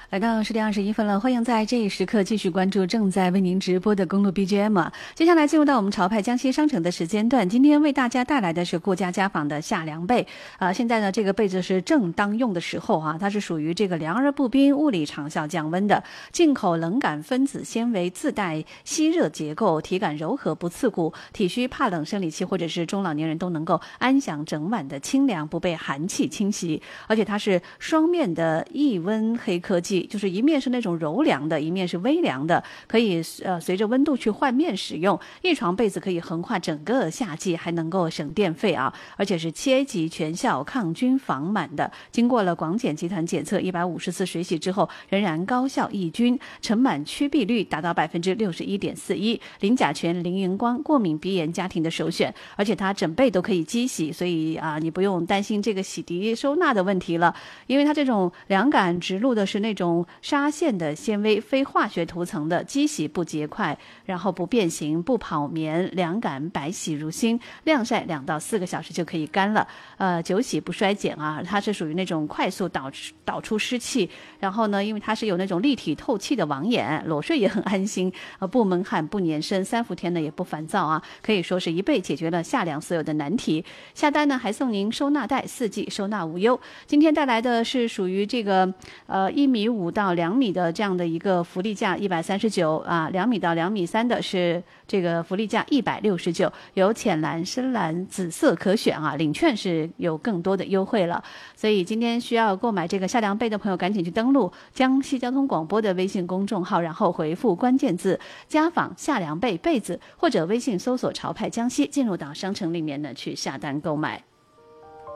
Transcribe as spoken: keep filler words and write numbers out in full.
来到十点二十一分了，欢迎在这一时刻继续关注正在为您直播的公路 B G M 啊。接下来进入到我们潮派江西商城的时间段，今天为大家带来的是顾家家纺的夏凉被啊、呃。现在呢，这个被子是正当用的时候啊，它是属于这个凉而不冰，物理长效降温的，进口冷感分子纤维，自带吸热结构，体感柔和不刺骨，体虚怕冷生理期或者是中老年人都能够安享整晚的清凉，不被寒气侵袭。而且它是双面的易温黑科技。就是一面是那种柔凉的，一面是微凉的，可以呃随着温度去换面使用。一床被子可以横跨整个夏季，还能够省电费啊！而且是七 A 级全效抗菌防螨的，经过了广检集团检测一百五十次水洗之后，仍然高效抑菌，尘螨驱避率达到百分之六十一点四一，零甲醛、零荧光，过敏鼻炎家庭的首选。而且它整被都可以机洗，所以啊，你不用担心这个洗涤收纳的问题了，因为它这种凉感植入的是那种纱线的纤维，非化学涂层的，机洗不结块，然后不变形，不跑棉，凉感白洗如新，晾晒两到四个小时就可以干了。呃，久洗不衰减啊，它是属于那种快速导导出湿气，然后呢，因为它是有那种立体透气的网眼，裸睡也很安心，呃，不闷汗不粘身，三伏天呢也不烦躁啊，可以说是一被解决了夏凉所有的难题。下单呢还送您收纳袋，四季收纳无忧。今天带来的是属于这个呃一米五到两米的这样的一个福利价一百三十九啊，两米到两米三的是这个福利价一百六十九，有浅蓝、深蓝、紫色可选啊，领券是有更多的优惠了。所以今天需要购买这个夏凉被的朋友，赶紧去登录江西交通广播的微信公众号，然后回复关键字家纺夏凉被被子，或者微信搜索潮派江西，进入到商城里面呢去下单购买。